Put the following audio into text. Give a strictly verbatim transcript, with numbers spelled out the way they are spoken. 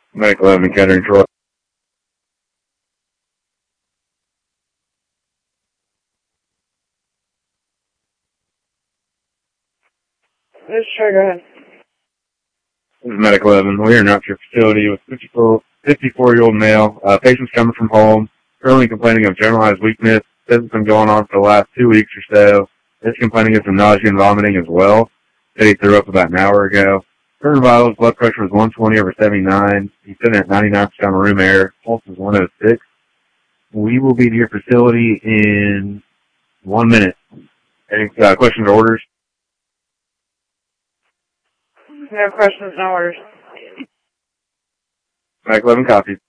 Medical eleven, Kettering, Troy. This is Troy, go ahead. This is Medical eleven. We are not your facility with fifty-four-year-old male. Uh, patient's coming from home, currently complaining of generalized weakness. This has been going on for the last two weeks or so. Is complaining of some nausea and vomiting as well. Said he threw up about an hour ago. Current vitals, blood pressure was one twenty over seventy-nine. He's sitting at ninety-nine percent of room air. Pulse is one oh six. We will be to your facility in one minute. Any uh, questions or orders? No questions, no orders. Medical eleven, copy.